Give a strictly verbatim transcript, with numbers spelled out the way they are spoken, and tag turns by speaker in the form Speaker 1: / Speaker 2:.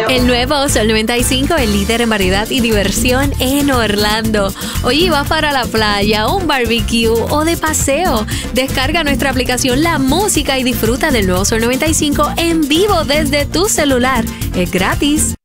Speaker 1: El nuevo Sol noventa y cinco, el líder en variedad y diversión en Orlando. Oye, vas para la playa, un barbecue o de paseo. Descarga nuestra aplicación La Música y disfruta del nuevo Sol noventa y cinco en vivo desde tu celular. Es gratis.